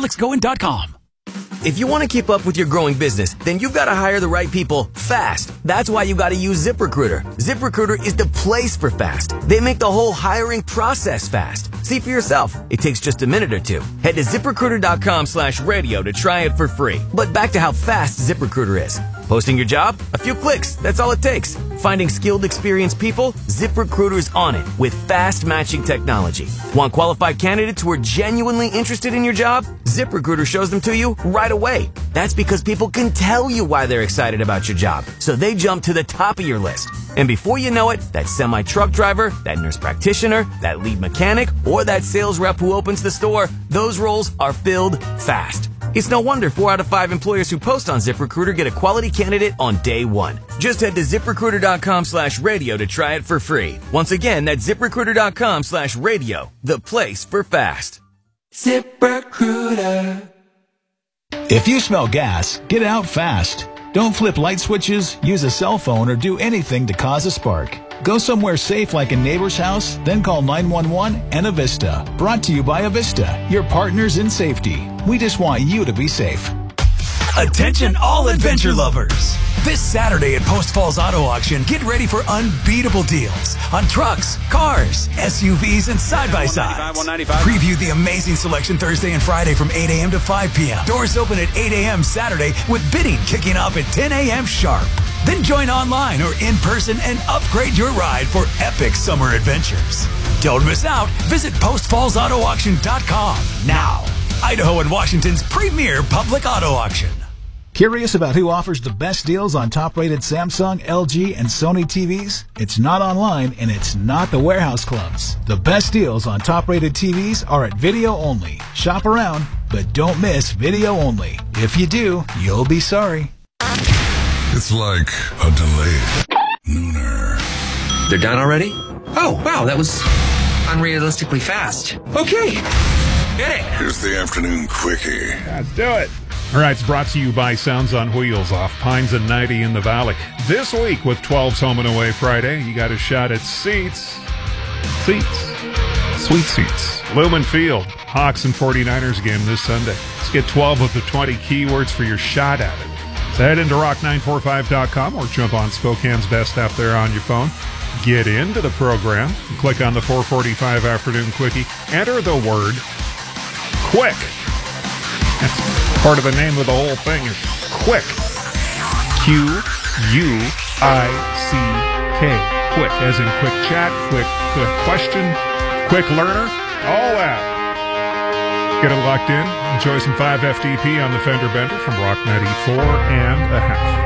AlexGoin.com. If you want to keep up with your growing business, then you've got to hire the right people fast. That's why you got to use ZipRecruiter. ZipRecruiter is the place for fast. They make the whole hiring process fast. See for yourself. It takes just a minute or two. Head to ZipRecruiter.com/radio to try it for free. But back to how fast ZipRecruiter is. Posting your job? A few clicks. That's all it takes. Finding skilled, experienced people? ZipRecruiter's on it with fast matching technology. Want qualified candidates who are genuinely interested in your job? ZipRecruiter shows them to you right away. That's because people can tell you why they're excited about your job, so they jump to the top of your list. And before you know it, that semi-truck driver, that nurse practitioner, that lead mechanic, or that sales rep who opens the store, those roles are filled fast. It's no wonder 4 out of 5 employers who post on ZipRecruiter get a quality candidate on day one. Just head to ZipRecruiter.com/radio to try it for free. Once again, that's ZipRecruiter.com/radio, the place for fast. ZipRecruiter. If you smell gas, get out fast. Don't flip light switches, use a cell phone, or do anything to cause a spark. Go somewhere safe like a neighbor's house, then call 911 and Avista. Brought to you by Avista, your partners in safety. We just want you to be safe. Attention all adventure lovers. This Saturday at Post Falls Auto Auction, get ready for unbeatable deals on trucks, cars, SUVs, and side-by-sides. Preview the amazing selection Thursday and Friday from 8 a.m. to 5 p.m. Doors open at 8 a.m. Saturday with bidding kicking off at 10 a.m. sharp. Then join online or in person and upgrade your ride for epic summer adventures. Don't miss out. Visit postfallsautoauction.com now. Idaho and Washington's premier public auto auction. Curious about who offers the best deals on top-rated Samsung, LG, and Sony TVs? It's not online, and it's not the warehouse clubs. The best deals on top-rated TVs are at Video Only. Shop around, but don't miss Video Only. If you do, you'll be sorry. It's like a delayed nooner. They're done already? Oh, wow, that was unrealistically fast. Okay, get it. Here's the afternoon quickie. Let's do it. All right, it's brought to you by Sounds on Wheels off Pines and 90 in the Valley. This week with 12's Home and Away Friday, you got a shot at seats. Sweet seats. Lumen Field, Hawks and 49ers game this Sunday. Let's get 12 of the 20 keywords for your shot at it. So head into rock945.com or jump on Spokane's Best app there on your phone. Get into the program. Click on the 445 Afternoon Quickie. Enter the word quick. That's part of the name of the whole thing is quick. Q-U-I-C-K. Quick, as in quick chat, quick question, quick learner, all that. Get it locked in. Enjoy some 5 FTP on the Fender Bender from Rock 94 and a half.